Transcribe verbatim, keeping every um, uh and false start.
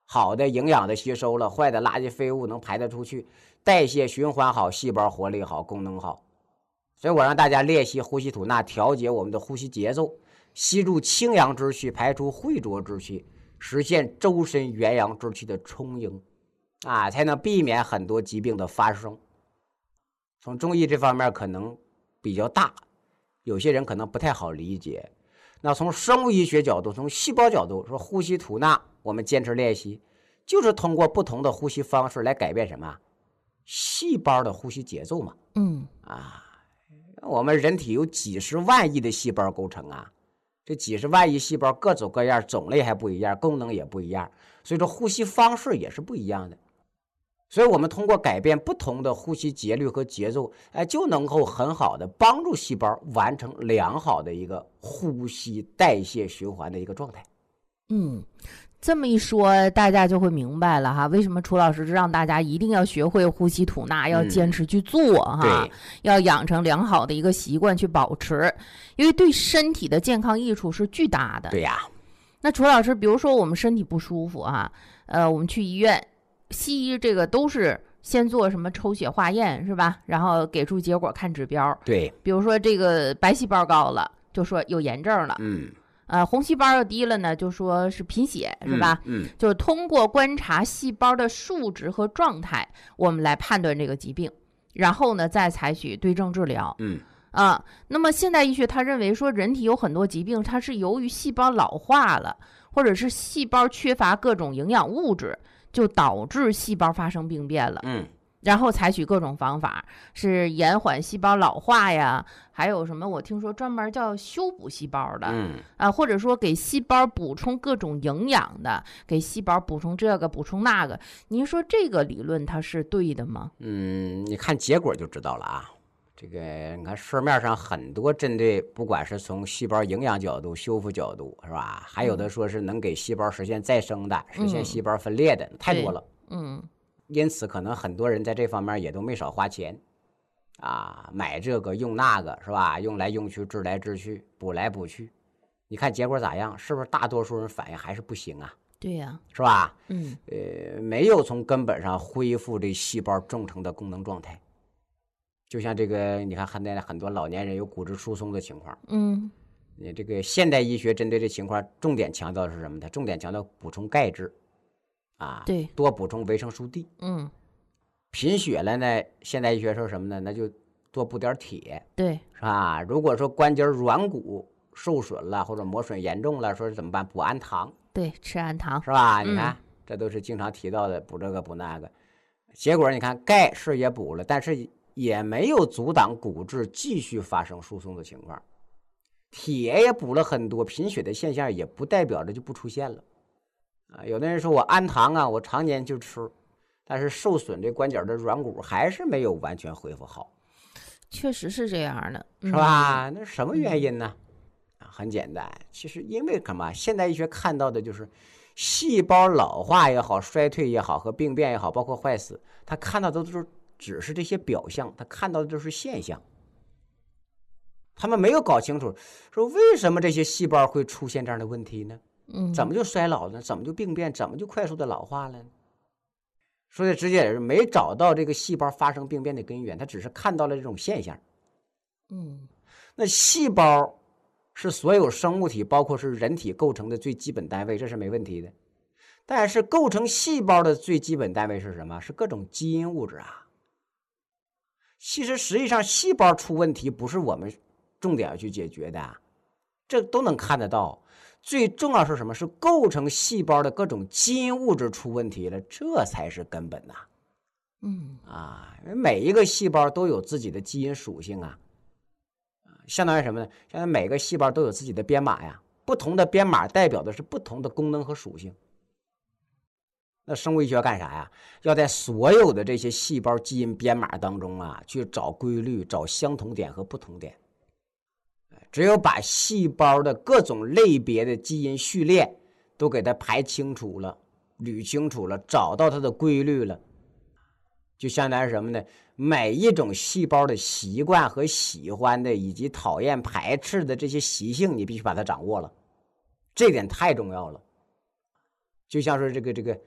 好的营养的吸收了，坏的垃圾废物能排得出去，代谢循环好，细胞活力好，功能好。所以我让大家练习呼吸吐纳，调节我们的呼吸节奏，吸入清阳之气，排出秽浊之气，实现周身元阳之气的充盈啊，才能避免很多疾病的发生。从中医这方面可能比较大，有些人可能不太好理解。那从生物医学角度，从细胞角度说，呼吸吐纳我们坚持练习，就是通过不同的呼吸方式来改变什么细胞的呼吸节奏嘛。 嗯啊，我们人体有几十万亿的细胞构成啊，这几十万亿细胞各种各样，种类还不一样，功能也不一样，所以说呼吸方式也是不一样的。所以我们通过改变不同的呼吸节律和节奏，哎，就能够很好的帮助细胞完成良好的一个呼吸代谢循环的一个状态。 嗯，这么一说，大家就会明白了哈，为什么楚老师让大家一定要学会呼吸吐纳，要坚持去做、嗯、哈，要养成良好的一个习惯去保持，因为对身体的健康益处是巨大的。 对呀。 那楚老师，比如说我们身体不舒服哈，呃，我们去医院。西医这个都是先做什么抽血化验是吧？然后给出结果看指标。 对， 比如说这个白细胞高了，就说有炎症了。 嗯， 呃，红细胞要低了呢，就说是贫血是吧？ 嗯，嗯就是通过观察细胞的数值和状态，我们来判断这个疾病，然后呢再采取对症治疗。 嗯。 啊，那么现代医学他认为说，人体有很多疾病，它是由于细胞老化了，或者是细胞缺乏各种营养物质。就导致细胞发生病变了， 嗯， 然后采取各种方法，是延缓细胞老化呀，还有什么我听说专门叫修补细胞的， 嗯啊，或者说给细胞补充各种营养的，给细胞补充这个补充那个，您说这个理论它是对的吗？ 嗯，你看结果就知道了啊。这个你看市面上很多针对不管是从细胞营养角度、修复角度是吧，还有的说是能给细胞实现再生的、嗯、实现细胞分裂的、嗯、太多了。 嗯， 因此可能很多人在这方面也都没少花钱啊，买这个用那个是吧，用来用去，治来治去，补来补去，你看结果咋样？是不是大多数人反应还是不行啊？ 对呀、啊， 是吧？ 嗯， 呃，没有从根本上恢复这细胞正常的功能状态。就像这个，你看现在很多老年人有骨质疏松的情况， 嗯， 你这个现代医学针对这情况，重点强调的是什么呢？重点强调补充钙质，啊， 对， 多补充维生素 D。 嗯， 贫血了呢，现代医学说什么呢？那就多补点铁， 对， 是吧？如果说关节软骨受损了或者磨损严重了，说怎么办？补氨糖， 对，吃氨糖， 是吧？ 嗯、 你看，这都是经常提到的，补这个补那个。结果你看，钙是也补了，但是也没有阻挡骨质继续发生疏松的情况，铁也补了很多，贫血的现象也不代表着就不出现了啊。有的人说我氨糖啊，我常年就吃，但是受损这关节的软骨还是没有完全恢复好， 确实是这样的， 是吧？那什么原因呢？啊，很简单，其实因为什么？现代医学看到的就是细胞老化也好，衰退也好，和病变也好，包括坏死，他看到的都是只是这些表象，他看到的都是现象。他们没有搞清楚，说为什么这些细胞会出现这样的问题呢？ 嗯， 怎么就衰老呢？怎么就病变？怎么就快速的老化了呢？所以直接也是没找到这个细胞发生病变的根源，他只是看到了这种现象。 嗯， 那细胞是所有生物体，包括是人体构成的最基本单位，这是没问题的。但是构成细胞的最基本单位是什么？是各种基因物质啊。其实实际上细胞出问题不是我们重点要去解决的，这都能看得到。最重要是什么？是构成细胞的各种基因物质出问题了，这才是根本呐。 嗯啊，每一个细胞都有自己的基因属性啊，相当于什么呢？相当于每个细胞都有自己的编码呀，不同的编码代表的是不同的功能和属性。那生物医学要干啥呀？要在所有的这些细胞基因编码当中啊，去找规律，找相同点和不同点。只有把细胞的各种类别的基因序列都给它排清楚了、捋清楚了，找到它的规律了，就相当于什么呢？每一种细胞的习惯和喜欢的以及讨厌排斥的这些习性，你必须把它掌握了，这点太重要了。就像是这个这个